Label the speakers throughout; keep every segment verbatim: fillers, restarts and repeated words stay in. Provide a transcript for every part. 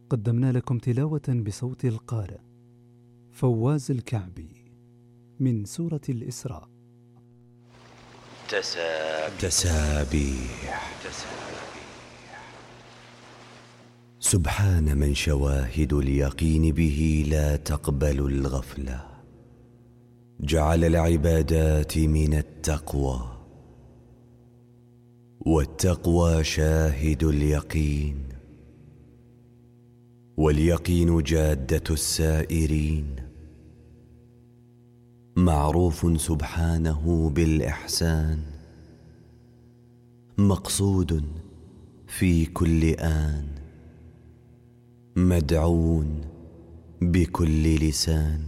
Speaker 1: قدمنا لكم تلاوة بصوت القارئ فواز الكعبي من سورة الإسراء.
Speaker 2: تسابيح, تسابيح. سبحان من شواهد اليقين به لا تقبل الغفلة، جعل العبادات من التقوى، والتقوى شاهد اليقين، واليقين جادة السائرين. معروف سبحانه بالإحسان، مقصود في كل آن، مدعون بكل لسان.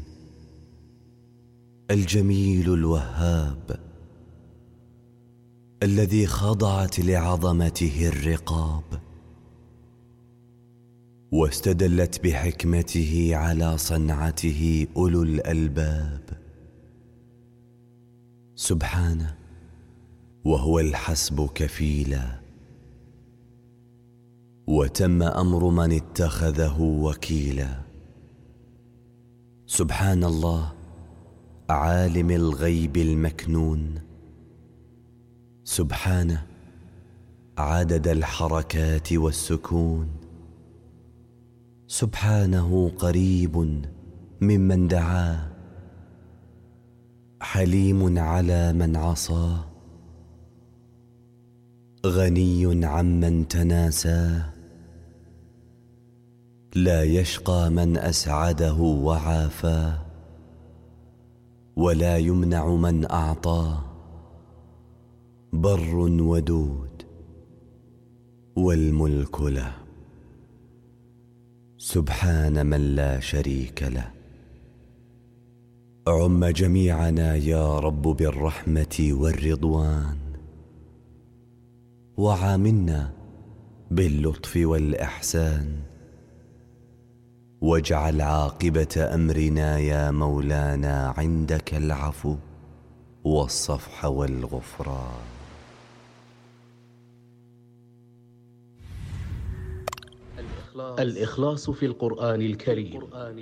Speaker 2: الجميل الوهاب الذي خضعت لعظمته الرقاب، واستدلت بحكمته على صنعته أولو الألباب. سبحانه وهو الحسب كفيلا، وتم أمر من اتخذه وكيلا. سبحان الله عالم الغيب المكنون، سبحانه عدد الحركات والسكون، سبحانه قريب ممن دعاه، حليم على من عصاه، غني عمن تناساه، لا يشقى من أسعده وعافاه، ولا يمنع من أعطاه، بر ودود والملك له. سبحان من لا شريك له. عم جميعنا يا رب بالرحمة والرضوان، وعاملنا باللطف والإحسان، واجعل عاقبة أمرنا يا مولانا عندك العفو والصفح والغفران.
Speaker 3: الإخلاص في القرآن الكريم.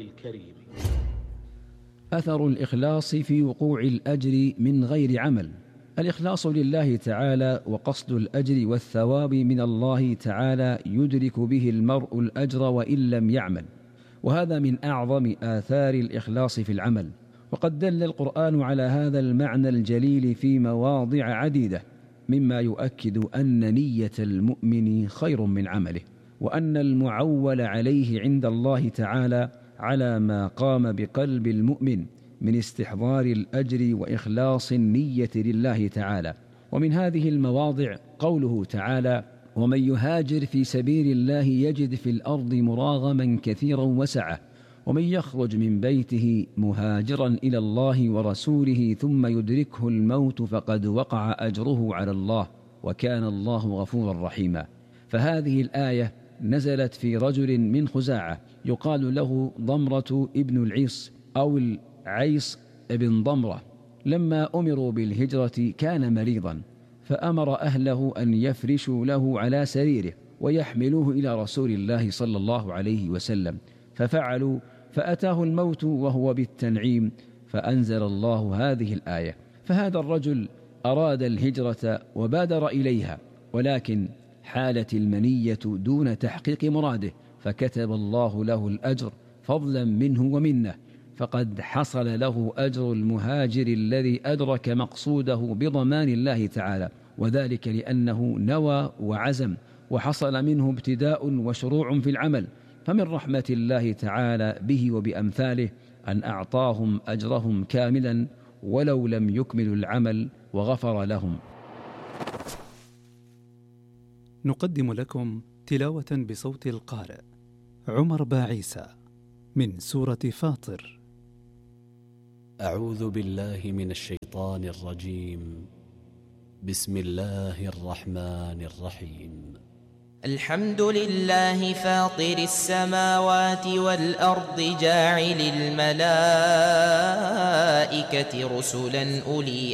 Speaker 4: أثر الإخلاص في وقوع الأجر من غير عمل. الإخلاص لله تعالى وقصد الأجر والثواب من الله تعالى يدرك به المرء الأجر وإن لم يعمل، وهذا من أعظم آثار الإخلاص في العمل. وقد دل القرآن على هذا المعنى الجليل في مواضع عديدة، مما يؤكد أن نية المؤمن خير من عمله، وأن المعول عليه عند الله تعالى على ما قام بقلب المؤمن من استحضار الأجر وإخلاص النية لله تعالى. ومن هذه المواضع قوله تعالى: ومن يهاجر في سبيل الله يجد في الأرض مراغما كثيرا وسعة، ومن يخرج من بيته مهاجرا إلى الله ورسوله ثم يدركه الموت فقد وقع أجره على الله وكان الله غفورا رحيما. فهذه الآية نزلت في رجل من خزاعة يقال له ضمرة ابن العيص أو العيص ابن ضمرة. لما أمروا بالهجرة كان مريضا، فأمر أهله أن يفرشوا له على سريره ويحملوه إلى رسول الله صلى الله عليه وسلم، ففعلوا، فأتاه الموت وهو بالتنعيم، فأنزل الله هذه الآية. فهذا الرجل أراد الهجرة وبادر إليها، ولكن حالت المنية دون تحقيق مراده، فكتب الله له الأجر فضلا منه ومنه، فقد حصل له أجر المهاجر الذي أدرك مقصوده بضمان الله تعالى، وذلك لأنه نوى وعزم، وحصل منه ابتداء وشروع في العمل. فمن رحمة الله تعالى به وبأمثاله أن أعطاهم أجرهم كاملا ولو لم يكملوا العمل، وغفر لهم.
Speaker 1: نقدم لكم تلاوة بصوت القارئ عمر باعيسى من سورة فاطر.
Speaker 5: أعوذ بالله من الشيطان الرجيم. بسم الله الرحمن الرحيم.
Speaker 6: الحمد لله فاطر السماوات والأرض جاعل الملائكة رسلا أولي